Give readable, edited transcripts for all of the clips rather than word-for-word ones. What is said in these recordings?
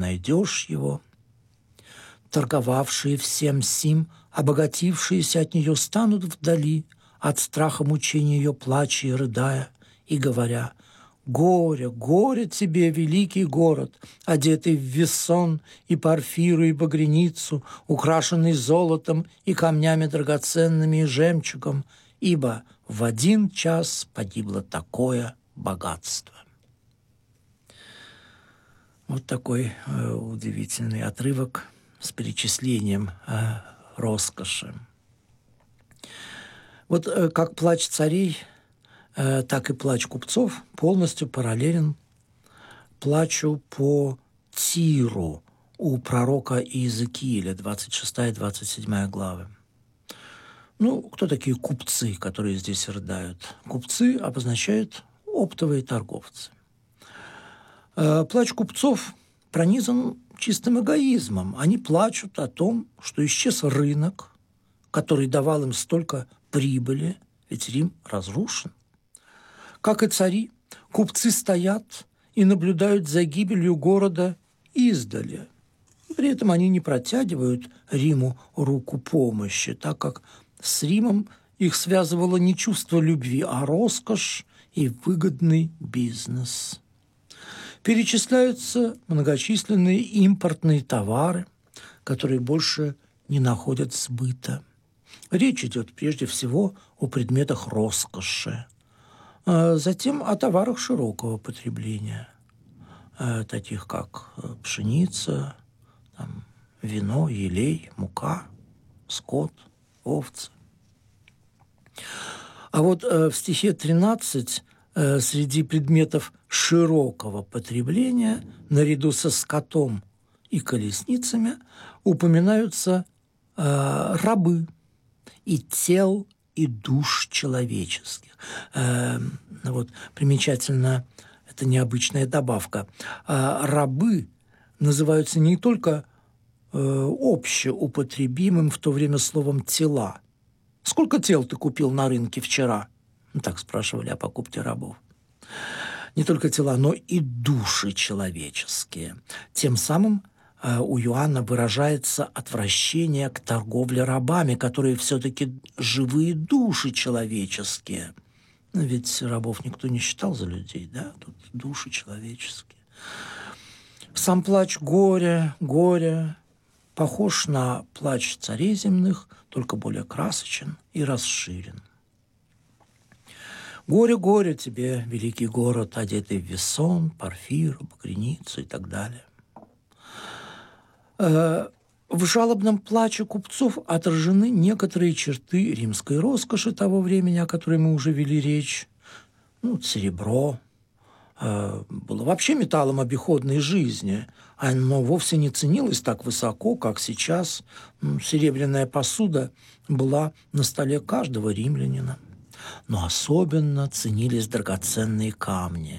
найдешь его. Торговавшие всем сим, обогатившиеся от нее, станут вдали от страха мучения ее, плача и рыдая, и говоря: «Горе, горе тебе, великий город, одетый в весон и порфиру и багряницу, украшенный золотом и камнями драгоценными и жемчугом, ибо в один час погибло такое богатство». Вот такой удивительный отрывок с перечислением роскоши. Вот как плач царей, так и плач купцов полностью параллелен плачу по Тиру у пророка Иезекииля, 26-27 главы. Ну, кто такие купцы, которые здесь рыдают? Купцы обозначают оптовые торговцы. Плач купцов пронизан чистым эгоизмом. Они плачут о том, что исчез рынок, который давал им столько прибыли, ведь Рим разрушен. Как и цари, купцы стоят и наблюдают за гибелью города издали. При этом они не протягивают Риму руку помощи, так как с Римом их связывало не чувство любви, а роскошь и выгодный бизнес. Перечисляются многочисленные импортные товары, которые больше не находят сбыта. Речь идет прежде всего о предметах роскоши, а затем о товарах широкого потребления, таких как пшеница, вино, елей, мука, скот, овцы. А вот в стихе 13 среди предметов широкого потребления наряду со скотом и колесницами упоминаются рабы и тел, и душ человеческих. Вот примечательно, это необычная добавка. Рабы называются не только общеупотребимым в то время словом «тела». «Сколько тел ты купил на рынке вчера?» Так спрашивали о покупке рабов. Не только тела, но и души человеческие. Тем самым у Иоанна выражается отвращение к торговле рабами, которые все-таки живые души человеческие. Ведь рабов никто не считал за людей, да? Тут души человеческие. Сам плач горя похож на плач царей земных, только более красочен и расширен. «Горе, горе тебе, великий город, одетый в весон, порфиру, багряницу» и так далее. В жалобном плаче купцов отражены некоторые черты римской роскоши того времени, о которой мы уже вели речь. Серебро было вообще металлом обиходной жизни. Оно вовсе не ценилось так высоко, как сейчас. Серебряная посуда была на столе каждого римлянина. Но особенно ценились драгоценные камни.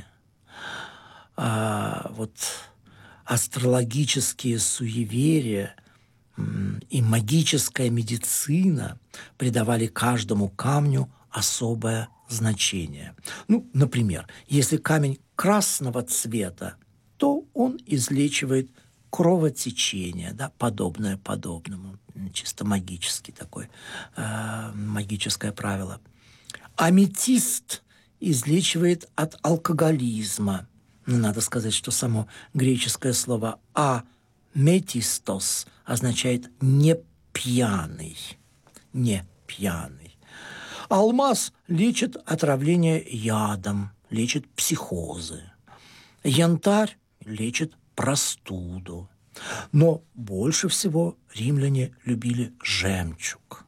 Вот астрологические суеверия и магическая медицина придавали каждому камню особое значение. Например, если камень красного цвета, то он излечивает кровотечение, да, подобное подобному. Чисто магический такой, магическое правило. Аметист излечивает от алкоголизма. Надо сказать, что само греческое слово «аметистос» означает «не пьяный». Не пьяный. Алмаз лечит отравление ядом, лечит психозы. Янтарь лечит простуду. Но больше всего римляне любили жемчуг.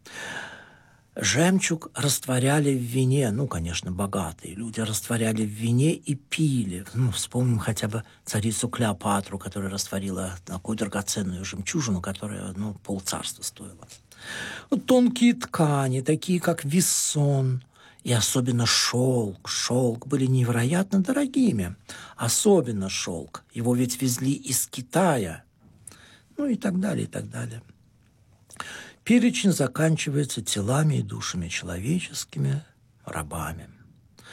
Жемчуг растворяли в вине, конечно, богатые люди растворяли в вине и пили. Вспомним хотя бы царицу Клеопатру, которая растворила такую драгоценную жемчужину, которая, полцарства стоила. Тонкие ткани, такие как вессон, и особенно шелк. Шелк были невероятно дорогими. Особенно шелк. Его ведь везли из Китая. И так далее, и так далее. Перечень заканчивается телами и душами человеческими, рабами.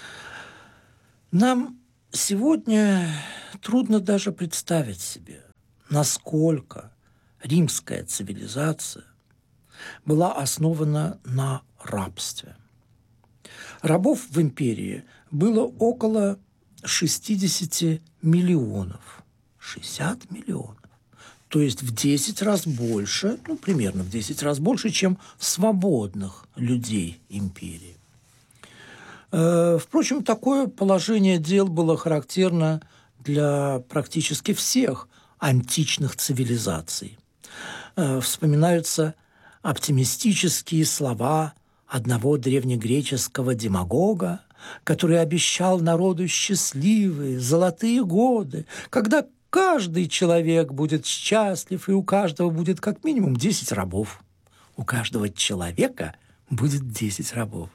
Нам сегодня трудно даже представить себе, насколько римская цивилизация была основана на рабстве. Рабов в империи было около 60 миллионов. 60 миллионов. То есть в 10 раз больше, примерно в 10 раз больше, чем свободных людей империи. Впрочем, такое положение дел было характерно для практически всех античных цивилизаций. Вспоминаются оптимистические слова одного древнегреческого демагога, который обещал народу счастливые, золотые годы, когда каждый человек будет счастлив, и у каждого будет как минимум 10 рабов. У каждого человека будет 10 рабов.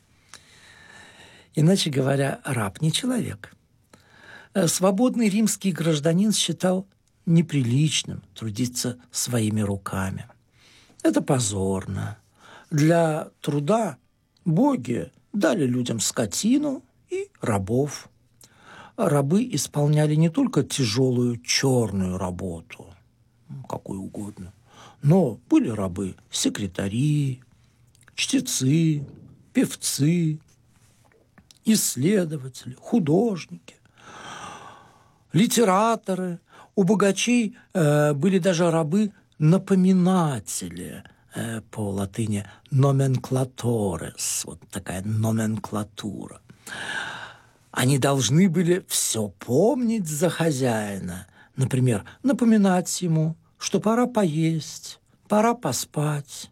Иначе говоря, раб не человек. Свободный римский гражданин считал неприличным трудиться своими руками. Это позорно. Для труда боги дали людям скотину и рабов. Рабы исполняли не только тяжелую черную работу, какую угодно, но были рабы секретари, чтецы, певцы, исследователи, художники, литераторы. У богачей были даже рабы-напоминатели, по латыни nomenclatores, вот такая номенклатура. Они должны были все помнить за хозяина. Например, напоминать ему, что пора поесть, пора поспать.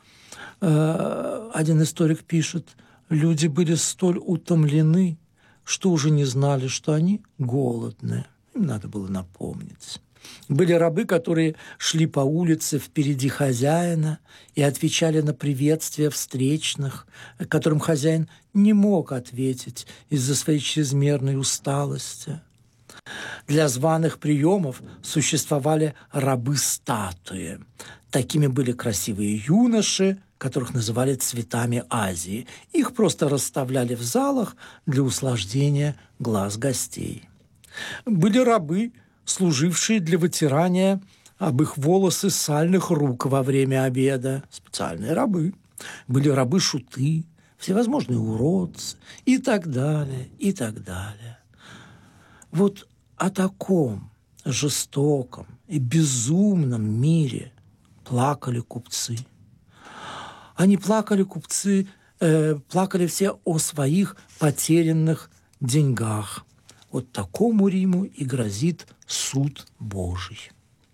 Один историк пишет, люди были столь утомлены, что уже не знали, что они голодны. Им надо было напомнить. Были рабы, которые шли по улице впереди хозяина и отвечали на приветствия встречных, которым хозяин не мог ответить из-за своей чрезмерной усталости. Для званых приемов существовали рабы-статуи. Такими были красивые юноши, которых называли цветами Азии. Их просто расставляли в залах для услаждения глаз гостей. Были рабы, служившие для вытирания об их волосы сальных рук во время обеда. Специальные рабы. Были рабы-шуты, всевозможные уродцы и так далее, и так далее. Вот о таком жестоком и безумном мире плакали купцы. Они плакали, купцы, плакали все о своих потерянных деньгах. Вот такому Риму и грозит суд Божий.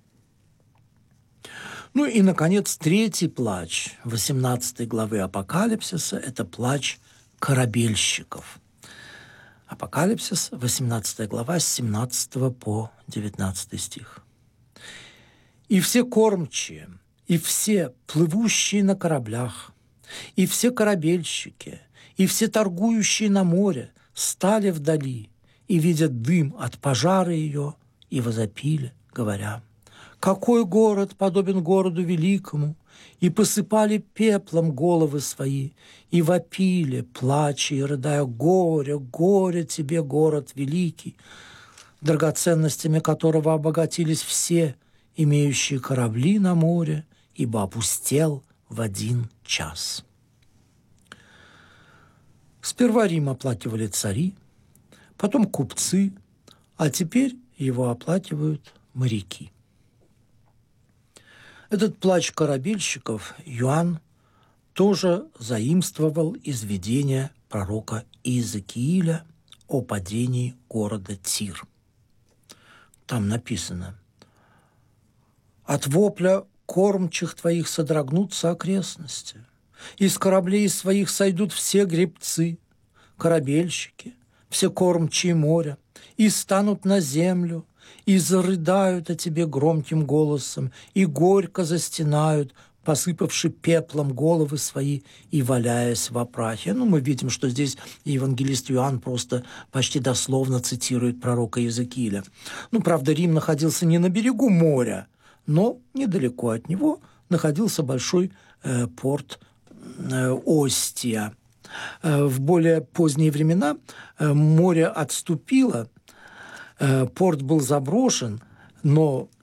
Ну и, наконец, третий плач 18 главы Апокалипсиса – это плач корабельщиков. Апокалипсис, 18 глава, с 17 по 19 стих. «И все кормчие, и все плывущие на кораблях, и все корабельщики, и все торгующие на море стали вдали и видят дым от пожара ее, и возопили, говоря: какой город подобен городу великому? И посыпали пеплом головы свои, и вопили, плача и рыдая: горе, горе тебе, город великий, драгоценностями которого обогатились все, имеющие корабли на море, ибо опустел в 1 час». Сперва Рим оплакивали цари, потом купцы, а теперь его оплакивают моряки. Этот плач корабельщиков Иоанн тоже заимствовал из видения пророка Иезекииля о падении города Тир. Там написано: «От вопля кормчих твоих содрогнутся окрестности, из кораблей своих сойдут все гребцы, корабельщики, все кормчие моря, и станут на землю, и зарыдают о тебе громким голосом, и горько застенают, посыпавши пеплом головы свои и валяясь в прахе». Мы видим, что здесь евангелист Иоанн просто почти дословно цитирует пророка Иезекииля. Правда, Рим находился не на берегу моря, но недалеко от него находился большой порт Остия. В более поздние времена море отступило, порт был заброшен, но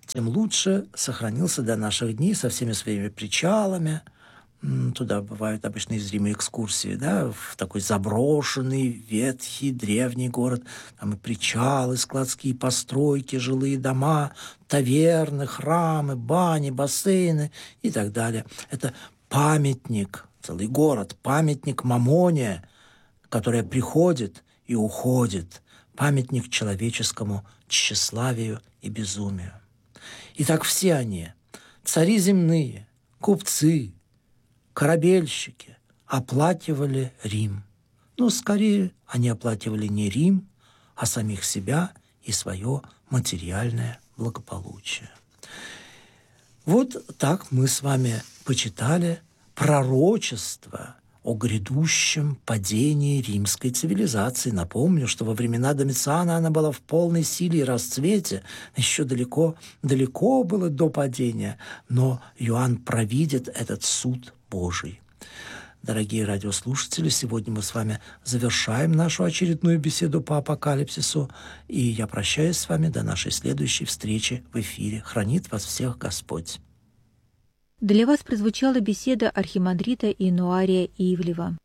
тем лучше сохранился до наших дней со всеми своими причалами. Туда бывают обычно незримые экскурсии, да, в такой заброшенный, ветхий, древний город. Там и причалы, складские постройки, жилые дома, таверны, храмы, бани, бассейны и так далее. Это памятник, целый город, памятник Мамоне, которая приходит и уходит, памятник человеческому тщеславию и безумию. Итак, все они, цари земные, купцы, корабельщики, оплакивали Рим. Но скорее они оплакивали не Рим, а самих себя и свое материальное благополучие. Вот так мы с вами почитали пророчество о грядущем падении римской цивилизации. Напомню, что во времена Домициана она была в полной силе и расцвете. Еще далеко было до падения, но Иоанн провидит этот суд Божий. Дорогие радиослушатели, сегодня мы с вами завершаем нашу очередную беседу по апокалипсису, и я прощаюсь с вами до нашей следующей встречи в эфире. Хранит вас всех Господь. Для вас прозвучала беседа архимандрита Иануария Ивлева.